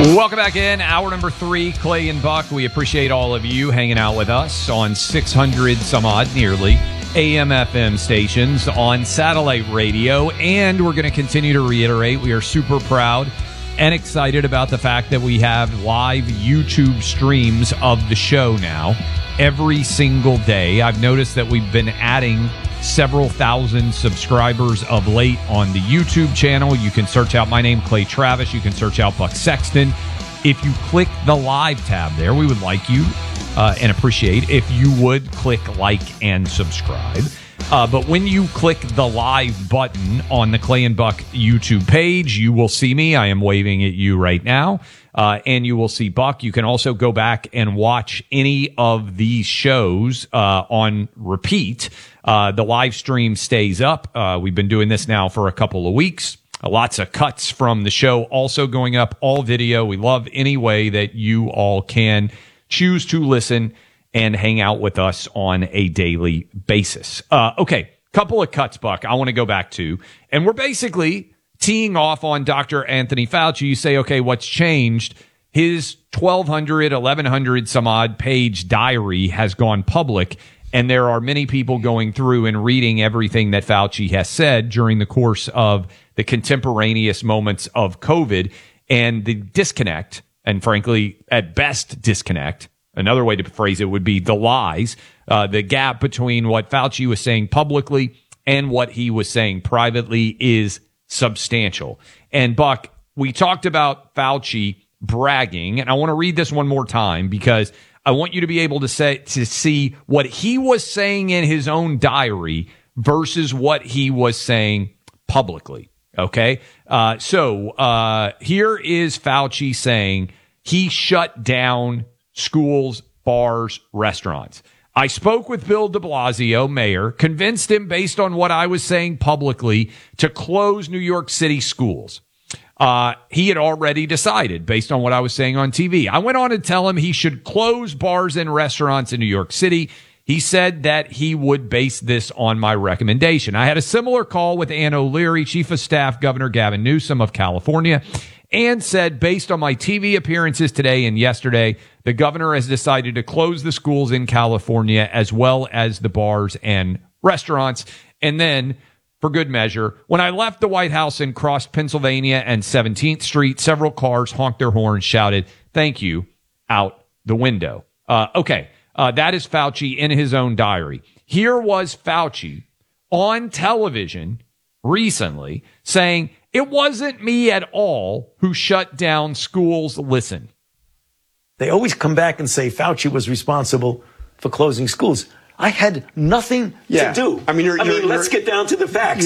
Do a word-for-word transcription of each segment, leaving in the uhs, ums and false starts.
Welcome back in. Hour number three, Clay and Buck. We appreciate all of you hanging out with us on six hundred some odd, nearly, A M F M stations, on satellite radio. And we're going to continue to reiterate, we are super proud and excited about the fact that we have live YouTube streams of the show now every single day. I've noticed that we've been adding several thousand subscribers of late on the YouTube channel. You can search out my name, Clay Travis. You can search out Buck Sexton. If you click the live tab there, we would like you uh, and appreciate if you would click like and subscribe. Uh, but when you click the live button on the Clay and Buck YouTube page, you will see me. I am waving at you right now. Uh, and you will see Buck. You can also go back and watch any of these shows uh, on repeat. Uh, the live stream stays up. Uh, we've been doing this now for a couple of weeks. Uh, lots of cuts from the show also going up, all video. We love any way that you all can choose to listen and hang out with us on a daily basis. Uh, okay, couple of cuts, Buck, I want to go back to. And we're basically teeing off on Doctor Anthony Fauci. You say, okay, what's changed? His twelve hundred, eleven hundred some odd page diary has gone public, and there are many people going through and reading everything that Fauci has said during the course of the contemporaneous moments of COVID, and the disconnect, and frankly, at best, disconnect. Another way to phrase it would be the lies, uh, the gap between what Fauci was saying publicly and what he was saying privately is substantial. And Buck, we talked about Fauci bragging, and I want to read this one more time because I want you to be able to say to see what he was saying in his own diary versus what he was saying publicly. Okay, uh, so uh, here is Fauci saying he shut down schools, bars, restaurants. I spoke with Bill de Blasio, mayor, convinced him based on what I was saying publicly to close New York City schools. Uh, he had already decided based on what I was saying on T V. I went on to tell him he should close bars and restaurants in New York City. He said that he would base this on my recommendation. I had a similar call with Ann O'Leary, Chief of Staff, Governor Gavin Newsom of California, and said, based on my T V appearances today and yesterday, the governor has decided to close the schools in California as well as the bars and restaurants. And then, for good measure, when I left the White House and crossed Pennsylvania and seventeenth Street, several cars honked their horns, shouted, "Thank you," out the window. Uh, okay, uh, that is Fauci in his own diary. Here was Fauci on television recently saying, it wasn't me at all who shut down schools. Listen. They always come back and say Fauci was responsible for closing schools. I had nothing yeah. to do. I mean, you're, I mean you're, let's you're, get down to the facts.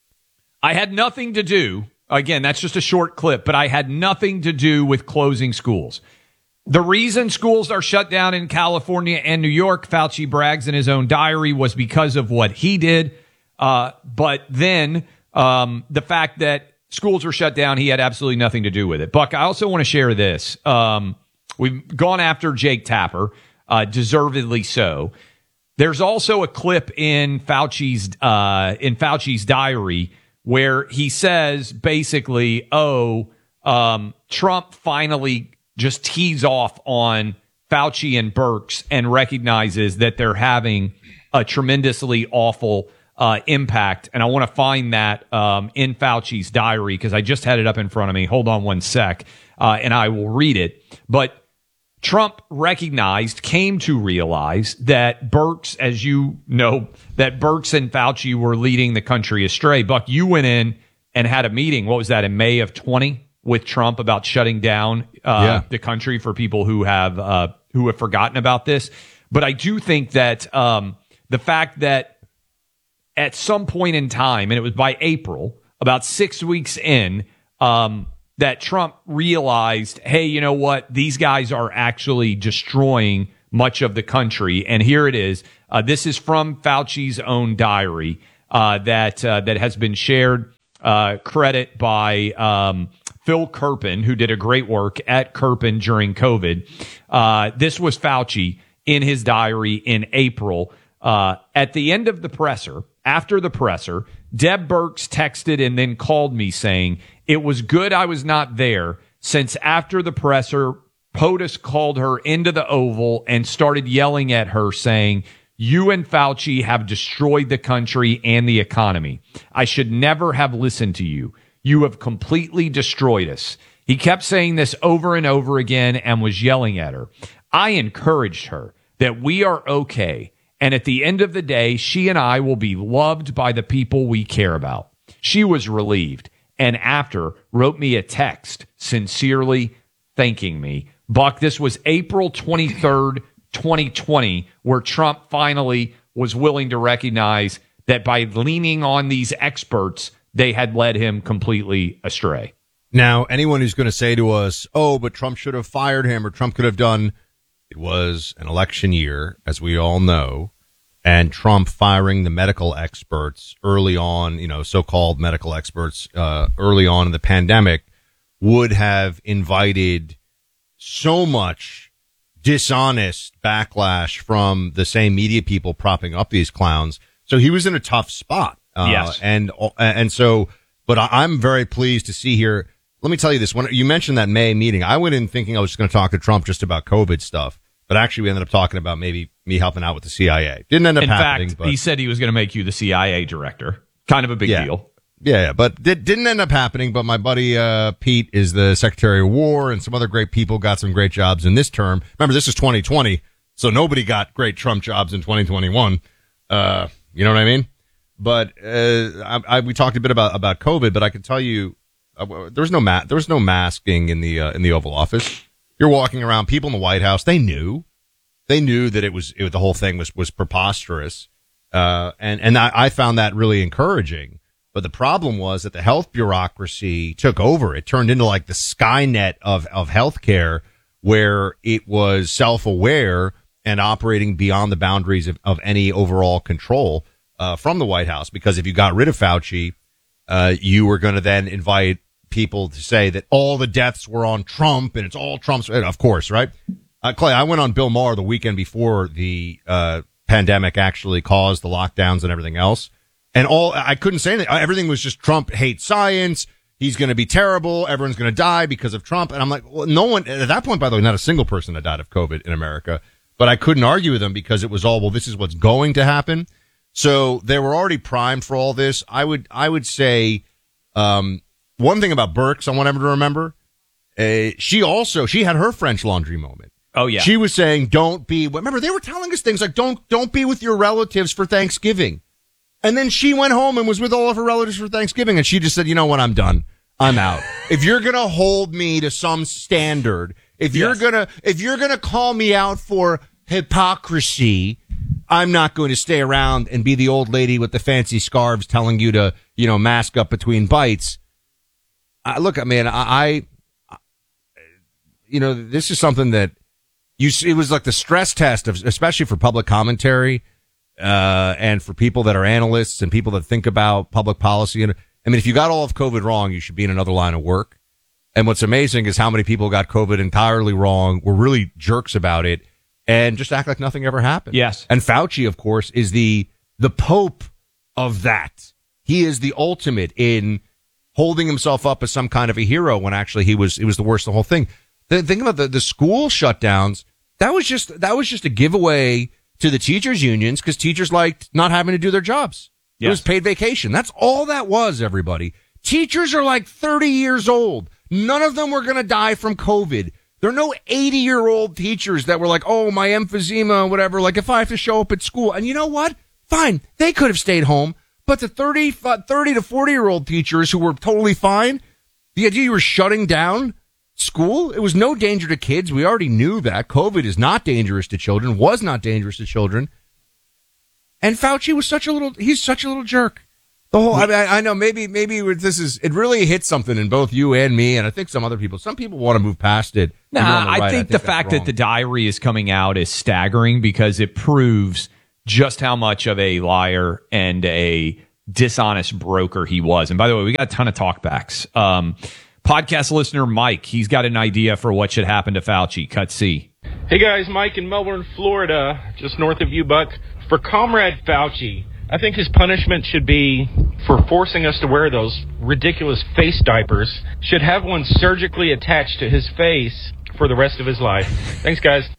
I had nothing to do. Again, that's just a short clip, but I had nothing to do with closing schools. The reason schools are shut down in California and New York, Fauci brags in his own diary, was because of what he did. Uh, but then um, the fact that schools were shut down, he had absolutely nothing to do with it. Buck, I also want to share this. Um, we've gone after Jake Tapper, uh, deservedly so. There's also a clip in Fauci's uh, in Fauci's diary where he says basically, "Oh, um, Trump finally just tees off on Fauci and Birx and recognizes that they're having a tremendously awful uh, impact." And I want to find that um, in Fauci's diary because I just had it up in front of me. Hold on one sec, uh, and I will read it. But Trump recognized, came to realize that Birx, as you know, that Birx and Fauci were leading the country astray. Buck, you went in and had a meeting. What was that, in May of twenty with Trump about shutting down uh, yeah. the country for people who have uh, who have forgotten about this. But I do think that um, the fact that at some point in time, and it was by April, about six weeks in, um, that Trump realized, hey, you know what? These guys are actually destroying much of the country. And here it is. Uh, this is from Fauci's own diary uh, that uh, that has been shared. Uh, credit by um, Phil Kerpen, who did a great work at Kerpen during COVID. Uh, this was Fauci in his diary in April. Uh, at the end of the presser, after the presser, Deb Birx texted and then called me saying, "It was good I was not there. since after the presser, POTUS called her into the Oval and started yelling at her saying, "You and Fauci have destroyed the country and the economy. I should never have listened to you. You have completely destroyed us." He kept saying this over and over again and was yelling at her. I encouraged her that we are okay. And at the end of the day, she and I will be loved by the people we care about. She was relieved, and after wrote me a text sincerely thanking me. Buck, this was April twenty-third, twenty twenty, where Trump finally was willing to recognize that by leaning on these experts, they had led him completely astray. Now, anyone who's going to say to us, oh, but Trump should have fired him or Trump could have done, it was an election year, as we all know, and Trump firing the medical experts early on, you know, so-called medical experts uh, early on in the pandemic would have invited so much dishonest backlash from the same media people propping up these clowns. So he was in a tough spot. Uh, yes. And, and so, but I, I'm very pleased to see here. Let me tell you this. When you mentioned that May meeting, I went in thinking I was just going to talk to Trump just about COVID stuff, but actually we ended up talking about maybe me helping out with the C I A. Didn't end up in happening. In fact, but, he said he was going to make you the C I A director. Kind of a big yeah. deal. Yeah, yeah, but did, didn't end up happening. But my buddy uh Pete is the Secretary of War, and some other great people got some great jobs in this term. Remember, this is twenty twenty, so nobody got great Trump jobs in twenty twenty-one. Uh, you know what I mean? But uh, I, I, we talked a bit about about COVID, but I can tell you, uh, there was no ma- there was no masking in the uh, in the Oval Office. You're walking around, people in the White House, they knew, they knew that it was it, the whole thing was was preposterous, uh, and and I, I found that really encouraging. But the problem was that the health bureaucracy took over. It turned into like the Skynet of, of healthcare, where it was self-aware and operating beyond the boundaries of, of any overall control uh, from the White House. Because if you got rid of Fauci, uh, you were going to then invite people to say that all the deaths were on Trump and it's all Trump's. Of course, right? Uh, Clay, I went on Bill Maher the weekend before the uh, pandemic actually caused the lockdowns and everything else. And all, I couldn't say anything. Everything was just Trump hates science. He's going to be terrible. Everyone's going to die because of Trump. And I'm like, well, no one, at that point, by the way, not a single person had died of COVID in America. But I couldn't argue with them because it was all, well, this is what's going to happen. So they were already primed for all this. I would, I would say, um, one thing about Birx, I want everyone to remember, uh, she also, she had her French Laundry moment. Oh, yeah. She was saying, don't be, remember, they were telling us things like, don't, don't be with your relatives for Thanksgiving. And then she went home and was with all of her relatives for Thanksgiving. And she just said, you know what? I'm done. I'm out. If you're going to hold me to some standard, if you're Yes. going to, if you're going to call me out for hypocrisy, I'm not going to stay around and be the old lady with the fancy scarves telling you to, you know, mask up between bites. Uh, look, I mean, I, I, you know, this is something that you see, it was like the stress test of, especially for public commentary. Uh, and for people that are analysts and people that think about public policy. And I mean, if you got all of COVID wrong, you should be in another line of work. And what's amazing is how many people got COVID entirely wrong, were really jerks about it, and just act like nothing ever happened. Yes. And Fauci, of course, is the, the Pope of that. He is the ultimate in holding himself up as some kind of a hero when actually he was, it was the worst of the whole thing. The thing about the, the school shutdowns, that was just, that was just a giveaway to the teachers' unions, because teachers liked not having to do their jobs. Yes. It was paid vacation. That's all that was, everybody. Teachers are like thirty years old. None of them were going to die from COVID. There are no eighty-year-old teachers that were like, oh, my emphysema, whatever, like if I have to show up at school. And you know what? Fine. They could have stayed home. But the thirty, thirty to forty-year-old teachers who were totally fine, the idea you were shutting down school, it was no danger to kids. We already knew that. COVID is not dangerous to children, was not dangerous to children. And Fauci was such a little, he's such a little jerk. The whole, I mean, I, I know maybe, maybe this is, it really hits something in both you and me, and I think some other people. Some people want to move past it. Nah, right. I, think I think the fact that the diary is coming out is staggering because it proves just how much of a liar and a dishonest broker he was. And by the way, we got a ton of talkbacks. Um, Podcast listener Mike, he's got an idea for what should happen to Fauci. Cut C. Hey guys, Mike in Melbourne, Florida, just north of you, Buck. For Comrade Fauci, I think his punishment should be for forcing us to wear those ridiculous face diapers should have one surgically attached to his face for the rest of his life. Thanks, guys.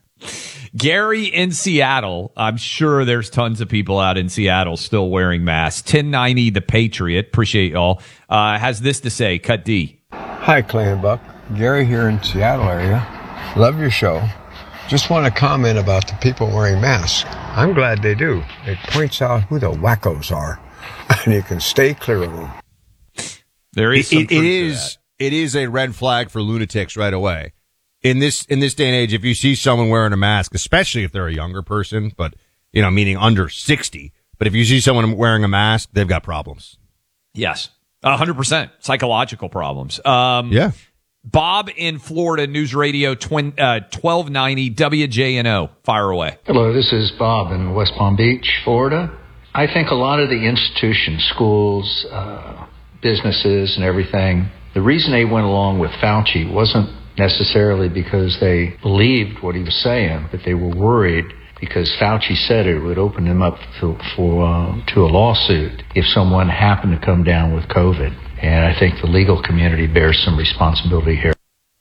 Gary in Seattle. I'm sure there's tons of people out in Seattle still wearing masks. ten ninety The Patriot. Appreciate y'all. Uh, has this to say. Cut D. Hi, Clay and Buck. Gary here in Seattle area. Love your show. Just want to comment about the people wearing masks. I'm glad they do. It points out who the wackos are, and you can stay clear of them. There is some it, it, it is it is a red flag for lunatics right away. In this in this day and age, if you see someone wearing a mask, especially if they're a younger person, but you know, meaning under sixty, but if you see someone wearing a mask, they've got problems. Yes, a hundred percent psychological problems. Um, yeah. Bob in Florida, News Radio twin, uh, twelve ninety W J N O. Fire away. Hello, this is Bob in West Palm Beach, Florida. I think a lot of the institutions, schools, uh, businesses, and everything, the reason they went along with Fauci wasn't necessarily because they believed what he was saying, but they were worried because Fauci said it would open them up for, for uh, to a lawsuit if someone happened to come down with COVID. And I think the legal community bears some responsibility here.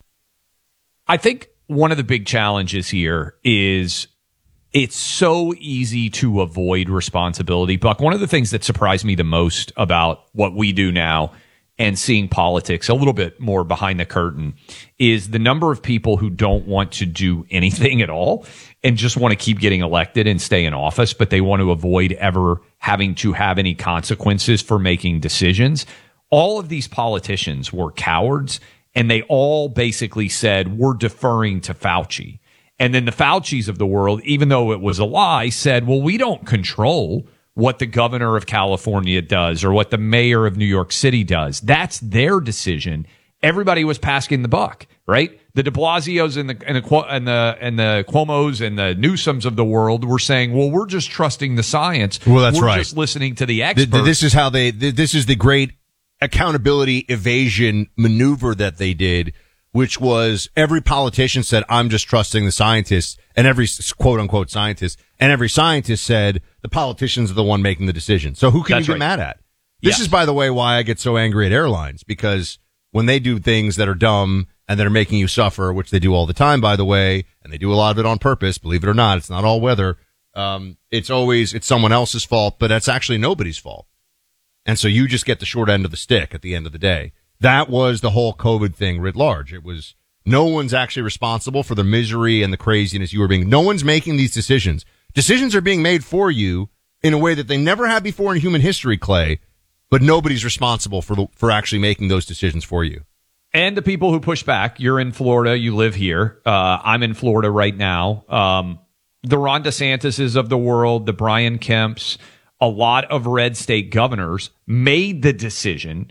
I think one of the big challenges here is it's so easy to avoid responsibility. Buck, one of the things that surprised me the most about what we do now and seeing politics a little bit more behind the curtain is the number of people who don't want to do anything at all and just want to keep getting elected and stay in office, but they want to avoid ever having to have any consequences for making decisions. All of these politicians were cowards, and they all basically said, we're deferring to Fauci. And then the Faucis of the world, even though it was a lie, said, well, we don't control what the governor of California does or what the mayor of New York City does. That's their decision. Everybody was passing the buck, right? The de Blasios and the and the and the and the Cuomos and the Newsoms of the world were saying, "Well, we're just trusting the science. Well, that's we're right. just listening to the experts." Th- This is how they. th- This is the great accountability evasion maneuver that they did, which was every politician said, "I'm just trusting the scientists," and every quote unquote scientist, and every scientist said, "The politicians are the one making the decision." So who can That's you get right. mad at? This Yes. is, by the way, why I get so angry at airlines, because when they do things that are dumb and that are making you suffer, which they do all the time, by the way, and they do a lot of it on purpose, believe it or not, it's not all weather. Um, it's always, it's someone else's fault, but that's actually nobody's fault. And so you just get the short end of the stick at the end of the day. That was the whole COVID thing writ large. It was no one's actually responsible for the misery and the craziness you were being. No one's making these decisions. Decisions are being made for you in a way that they never have before in human history, Clay. But nobody's responsible for the, for actually making those decisions for you. And the people who push back, you're in Florida, you live here. Uh, I'm in Florida right now. Um, the Ron DeSantis's of the world, the Brian Kemps, a lot of red state governors made the decision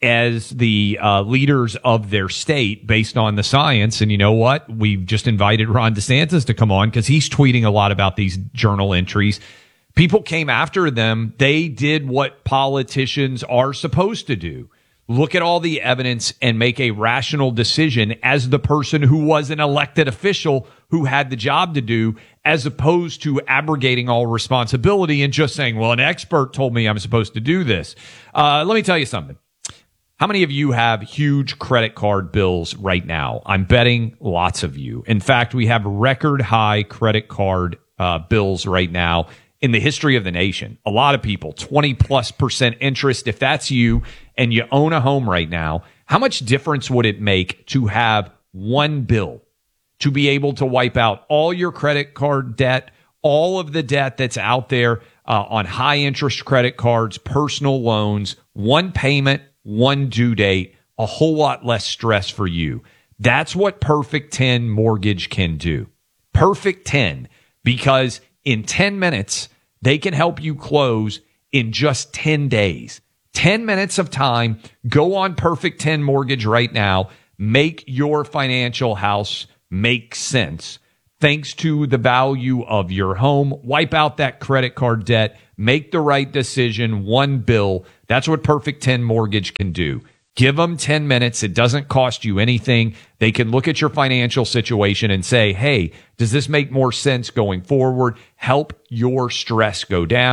as the uh, leaders of their state based on the science. And you know what? We've just invited Ron DeSantis to come on because he's tweeting a lot about these journal entries. People came after them. They did what politicians are supposed to do. Look at all the evidence and make a rational decision as the person who was an elected official who had the job to do, as opposed to abrogating all responsibility and just saying, well, an expert told me I'm supposed to do this. Uh, let me tell you something. How many of you have huge credit card bills right now? I'm betting lots of you. In fact, we have record high credit card uh, bills right now in the history of the nation. A lot of people, twenty plus percent interest. If that's you and you own a home right now, how much difference would it make to have one bill to be able to wipe out all your credit card debt, all of the debt that's out there uh, on high interest credit cards, personal loans, one payment, one due date, a whole lot less stress for you. That's what Perfect ten Mortgage can do. Perfect ten, because in ten minutes, they can help you close in just ten days. ten minutes of time. Go on Perfect ten Mortgage right now. Make your financial house make sense. Thanks to the value of your home. Wipe out that credit card debt. Make the right decision. One bill. That's what Perfect ten Mortgage can do. Give them ten minutes. It doesn't cost you anything. They can look at your financial situation and say, hey, does this make more sense going forward? Help your stress go down.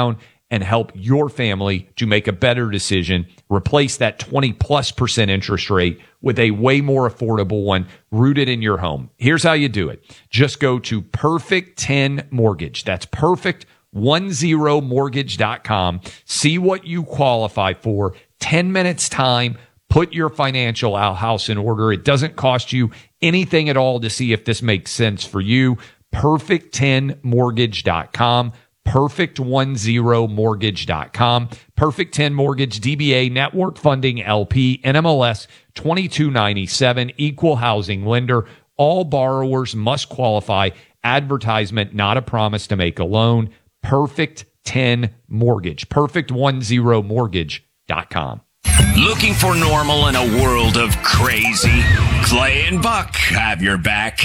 and help your family to make a better decision. Replace that twenty plus percent interest rate with a way more affordable one rooted in your home. Here's how you do it. Just go to Perfect ten Mortgage. That's perfect ten mortgage dot com. See what you qualify for. ten minutes time. Put your financial house in order. It doesn't cost you anything at all to see if this makes sense for you. perfect ten mortgage dot com. perfect ten mortgage dot com. Perfect ten Mortgage, D B A, Network Funding, L P, N M L S twenty-two ninety-seven, Equal Housing Lender. All borrowers must qualify. Advertisement, not a promise to make a loan. Perfect ten Mortgage. perfect ten mortgage dot com. Looking for normal in a world of crazy? Clay and Buck have your back.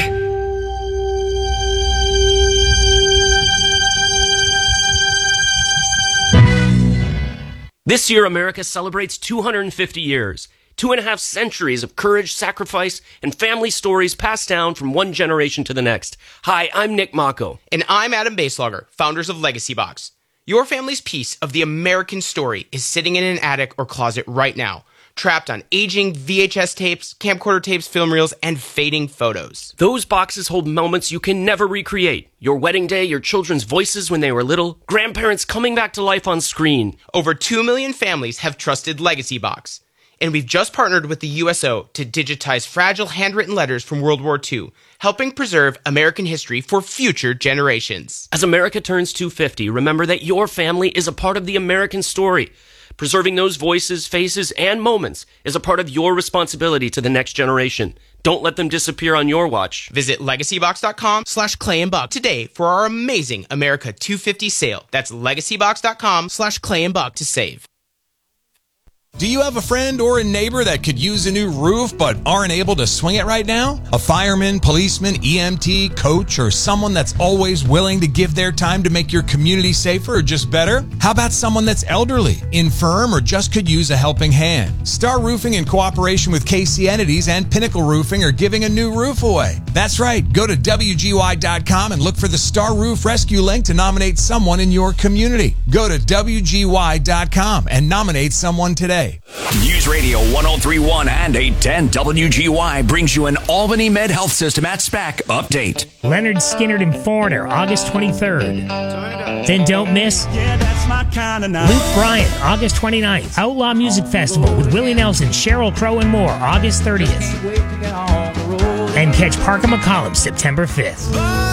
This year, America celebrates two hundred fifty years. Two and a half centuries of courage, sacrifice, and family stories passed down from one generation to the next. Hi, I'm Nick Mako. And I'm Adam Baselogger, founders of Legacy Box. Your family's piece of the American story is sitting in an attic or closet right now, trapped on aging V H S tapes, camcorder tapes, film reels, and fading photos. Those boxes hold moments you can never recreate. Your wedding day, your children's voices when they were little, grandparents coming back to life on screen. Over two million families have trusted Legacy Box. And we've just partnered with the U S O to digitize fragile handwritten letters from World War Two, helping preserve American history for future generations. As America turns two hundred fifty, remember that your family is a part of the American story. Preserving those voices, faces, and moments is a part of your responsibility to the next generation. Don't let them disappear on your watch. Visit legacybox.com slash Clay and Buck today for our amazing America two fifty sale. That's legacybox.com slash Clay and Buck to save. Do you have a friend or a neighbor that could use a new roof but aren't able to swing it right now? A fireman, policeman, E M T, coach, or someone that's always willing to give their time to make your community safer or just better? How about someone that's elderly, infirm, or just could use a helping hand? Star Roofing, in cooperation with K C Entities and Pinnacle Roofing, are giving a new roof away. That's right. Go to W G Y dot com and look for the Star Roof Rescue link to nominate someone in your community. Go to W G Y dot com and nominate someone today. News Radio one oh three point one and eight ten W G Y brings you an Albany Med Health System at SPAC update. Leonard Skinner and Foreigner, August twenty-third. Then don't miss yeah, that's my kind of night. Luke Bryan, August twenty-ninth. Outlaw Music Festival with Willie Nelson, Sheryl Crow, and more, August thirtieth. And catch Parker McCollum, September fifth.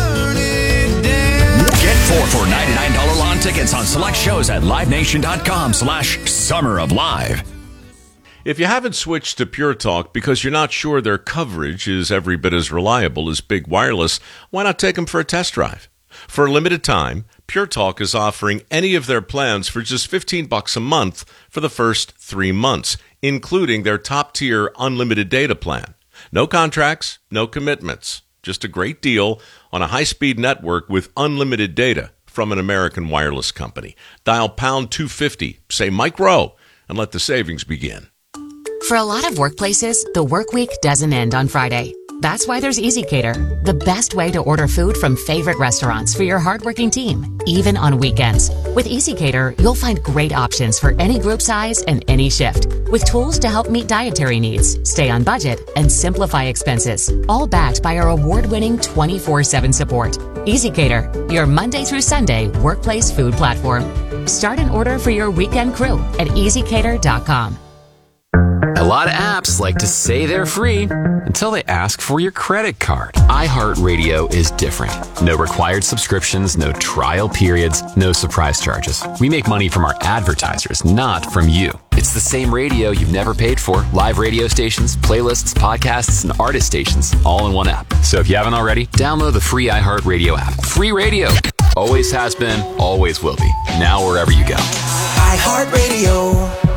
Get four for ninety-nine dollars lawn tickets on select shows at livenation.com slash summer of live. If you haven't switched to Pure Talk because you're not sure their coverage is every bit as reliable as Big Wireless, why not take them for a test drive? For a limited time, Pure Talk is offering any of their plans for just fifteen bucks a month for the first three months, including their top-tier unlimited data plan. No contracts, no commitments. Just a great deal on a high-speed network with unlimited data from an American wireless company. Dial pound two fifty, say Mike Rowe, and let the savings begin. For a lot of workplaces, the work week doesn't end on Friday. That's why there's EasyCater, the best way to order food from favorite restaurants for your hardworking team, even on weekends. With EasyCater, you'll find great options for any group size and any shift, with tools to help meet dietary needs, stay on budget, and simplify expenses, all backed by our award-winning twenty-four seven support. EasyCater, your Monday through Sunday workplace food platform. Start an order for your weekend crew at easy cater dot com. A lot of apps like to say they're free until they ask for your credit card. iHeartRadio is different. No required subscriptions, no trial periods, no surprise charges. We make money from our advertisers, not from you. It's the same radio you've never paid for. Live radio stations, playlists, podcasts, and artist stations, all in one app. So if you haven't already, download the free iHeartRadio app. Free radio. Always has been, always will be. Now wherever you go. iHeartRadio.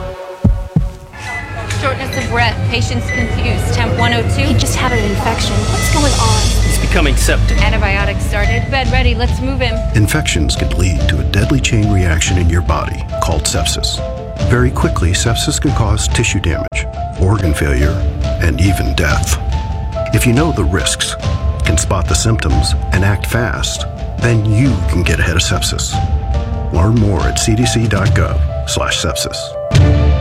Shortness of breath, patient's confused, temp one oh two. He just had an infection. What's going on? He's becoming septic. Antibiotics started. Bed ready, let's move him. Infections can lead to a deadly chain reaction in your body called sepsis. Very quickly, sepsis can cause tissue damage, organ failure, and even death. If you know the risks, can spot the symptoms, and act fast, then you can get ahead of sepsis. Learn more at c d c dot gov slash sepsis.